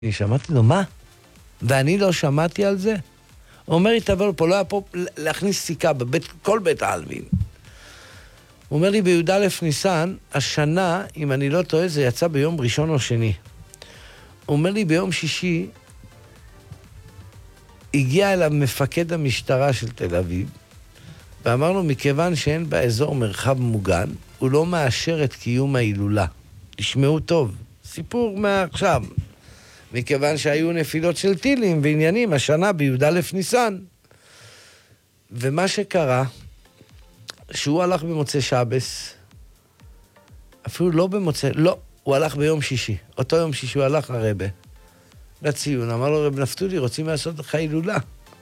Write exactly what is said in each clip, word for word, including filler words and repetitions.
אני שמעתי לו, מה? ואני לא שמעתי על זה? הוא אומר לי, תבוא פה, לא היה פה להכניס סיכה בבית, כל בית העלמין. הוא אומר לי, בי"א ניסן, השנה, אם אני לא טועה, זה יצא ביום ראשון או שני. הוא אומר לי, ביום שישי, הגיע אליו מפקד המשטרה של תל אביב, ואמר לו, מכיוון שאין באזור מרחב מוגן, הוא לא מאשר את קיום ההילולה. תשמעו טוב, סיפור מעכשיו. מכיוון שהיו נפילות של טילים ועניינים השנה בי"א ניסן. ומה שקרה, שהוא הלך במוצאי שבס, אפילו לא במוצאי, לא, הוא הלך ביום שישי. אותו יום שישי הוא הלך הרבה לציון. אמר לו, רב נפתולי, רוצים לעשות לך הילולה.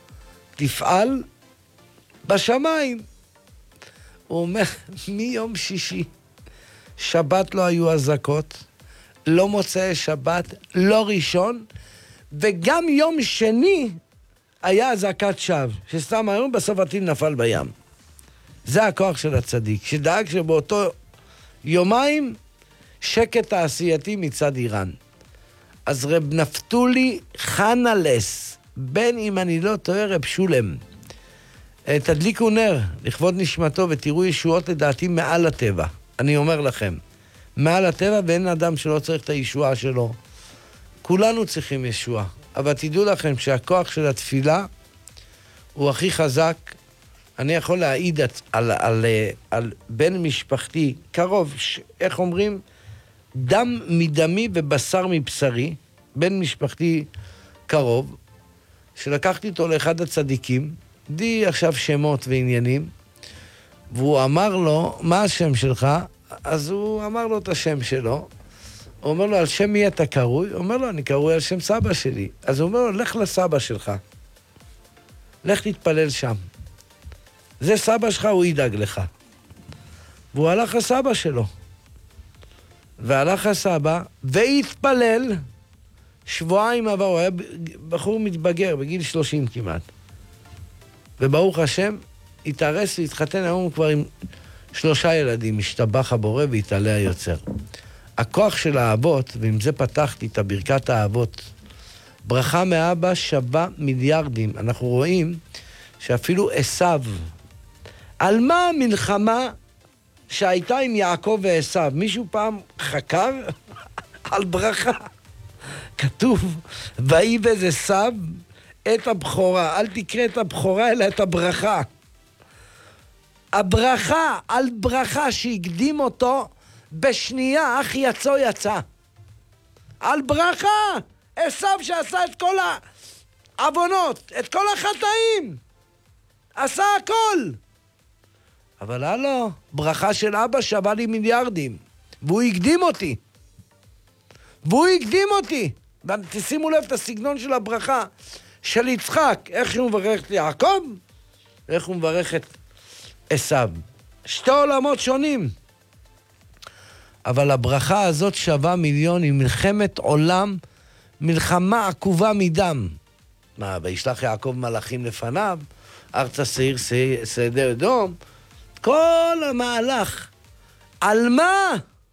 תפעל בשמיים. הוא אומר, מיום שישי, שבת לא היו אזעקות, לא מוצאי שבת, לא ראשון, וגם יום שני היה אזעקת שווא, שסתם היום בסוף הטיל נפל בים. זה הכוח של הצדיק, שדאג שבאותו יומיים שקט תעשייתי מצד איראן. אז רב נפתולי חנלס, בין אם אני לא טועה רב שולם, תדליקו נר לכבוד נשמתו ותראו ישועות לדעתי מעל הטבע. אני אומר לכם, מעל הטבע, ואין אדם שלא צריך את הישועה שלו. כולנו צריכים ישועה. אבל תדעו לכם שהכוח של התפילה הוא הכי חזק. אני יכול להעיד על, על, על, על בן משפחתי קרוב, ש, איך אומרים? דם מדמי ובשר מבשרי, בן משפחתי קרוב, שלקחתי אותו לאחד הצדיקים, די עכשיו שמות ועניינים, והוא אמר לו, מה השם שלך? אז הוא אמר לו את השם שלו, הוא אומר לו, על שם מי אתה קרוי? הוא אומר לו, אני קרוי על שם סבא שלי. אז הוא אומר לו, לך לסבא שלך. לך תתפלל שם. זה סבא שלך, הוא ידאג לך. והוא הלך לסבא שלו. והלך לסבא, והתפלל שבועיים עבר, הוא היה בחור מתבגר, בגיל שלושים כמעט. וברוך השם, התארס והתחתן, היום הוא כבר עם שלושה ילדים, משתבח הבורא והתעלה היוצר. הכוח של האבות, ועם זה פתחתי את הברכת האבות, ברכה מאבא שווה מיליארדים. אנחנו רואים שאפילו עשיו, על מה המלחמה שהייתה עם יעקב ועשיו? מישהו פעם חקר? על ברכה. כתוב, ויבז עשיו את הבכורה. אל תקרא את הבכורה, אלא את הברכה. הברכה על ברכה שהקדים אותו בשנייה, אך יצא יצא. על ברכה, עשיו שעשה את כל העוונות, את כל החטאים. עשה הכל. אבל הלו, ברכה של אבא שווה לי מיליארדים. והוא הקדים אותי. והוא הקדים אותי. ותשימו לב את הסגנון של הברכה של יצחק. איך שהוא מברך את יעקב, ואיך הוא מברך את עשיו. שתי עולמות שונים. אבל הברכה הזאת שווה מיליון, היא מלחמת עולם, מלחמה עקובה מדם. מה, וישלח יעקב מלאכים לפניו, ארצה שעיר שדה אדום, כל המהלך. על מה?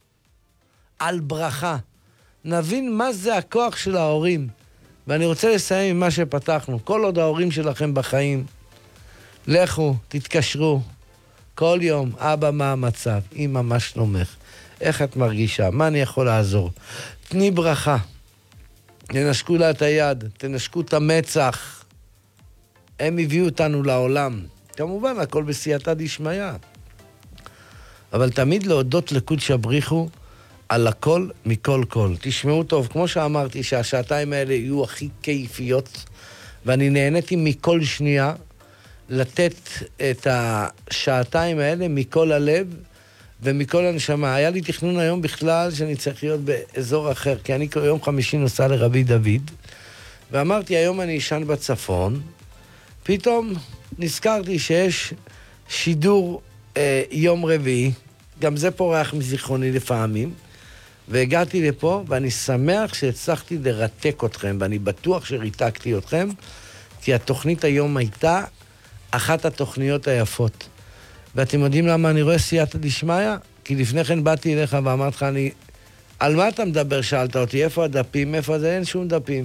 על ברכה. נבין מה זה הכוח של ההורים. ואני רוצה לסיים עם מה שפתחנו. כל עוד ההורים שלכם בחיים, לכו, תתקשרו. כל יום, אבא, מה המצב? אמא, מה שלומך? איך את מרגישה? מה אני יכול לעזור? תני ברכה. תנשקו לה את היד, תנשקו את המצח. הם הביאו אותנו לעולם. כמובן, הכל בסייעתא דשמיא. אבל תמיד להודות לקודש הבריחו על הכל מכל כל. תשמעו טוב, כמו שאמרתי, שהשעתיים האלה יהיו הכי כיפיות, ואני נהניתי מכל שנייה לתת את השעתיים האלה מכל הלב ומכל הנשמה. היה לי תכנון היום בכלל שאני צריך להיות באזור אחר, כי אני יום חמישי נוסע לרבי דוד, ואמרתי, היום אני אשן בצפון, פתאום נזכרתי שיש שידור אה, יום רביעי, גם זה פורח מזיכרוני לפעמים, והגעתי לפה, ואני שמח שהצלחתי לרתק אתכם, ואני בטוח שריתקתי אתכם, כי התוכנית היום הייתה אחת התוכניות היפות. ואתם יודעים למה אני רואה סייעתא דשמיא? כי לפני כן באתי אליך ואמרתי לך, אני על מה אתה מדבר? שאלת אותי, איפה הדפים? איפה זה? אין שום דפים.